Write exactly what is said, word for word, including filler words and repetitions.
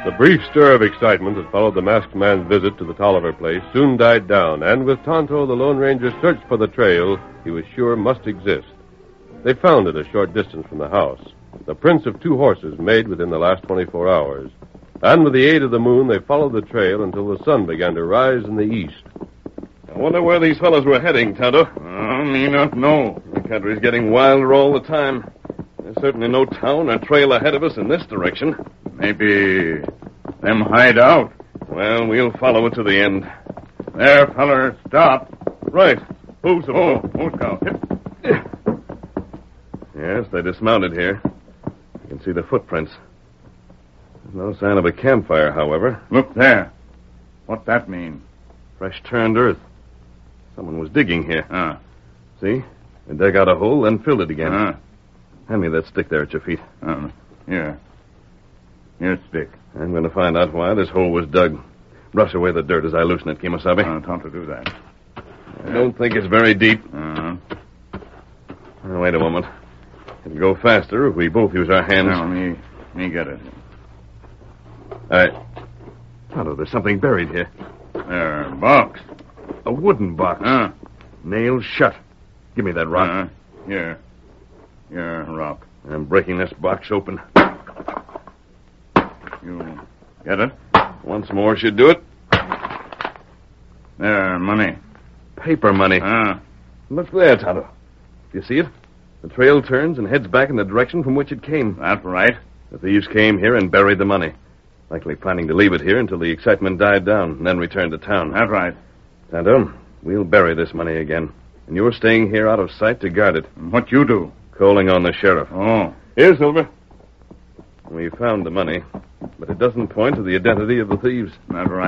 The brief stir of excitement that followed the masked man's visit to the Tolliver place soon died down, and with Tonto, the Lone Ranger searched for the trail he was sure must exist. They found it a short distance from the house, the prints of two horses made within the last twenty-four hours. And with the aid of the moon, they followed the trail until the sun began to rise in the east. I wonder where these fellows were heading, Tonto. I may not know. The country's getting wilder all the time. There's certainly no town or trail ahead of us in this direction. Maybe them hide out. Well, we'll follow it to the end. There, feller, stop. Right. Who's the Oh, who's out? Yes, they dismounted here. You can see the footprints. There's no sign of a campfire, however. Look there. What that mean? Fresh turned earth. Someone was digging here. Ah. See? They dug out a hole, then filled it again. Ah. Hand me that stick there at your feet. Um, here. Here's stick. I'm going to find out why this hole was dug. Brush away the dirt as I loosen it, Kemosabe. Uh, time to do that. I don't think it's very deep. Uh-huh. Now, wait a moment. It'll go faster if we both use our hands. Now, me, me get it. All right. Tonto, there's something buried here. There, box. A wooden box. Huh? Nailed shut. Give me that rock. Uh, here. Here, rock. I'm breaking this box open. You get it? Once more should do it. There, money. Paper money. Ah. Look there, Tonto. Do you see it? The trail turns and heads back in the direction from which it came. That's right. The thieves came here and buried the money. Likely planning to leave it here until the excitement died down and then return to town. That's right. Tonto, we'll bury this money again. And you're staying here out of sight to guard it. And what you do? Calling on the sheriff. Oh. Here, Silver. We found the money, but it doesn't point to the identity of the thieves. That's right.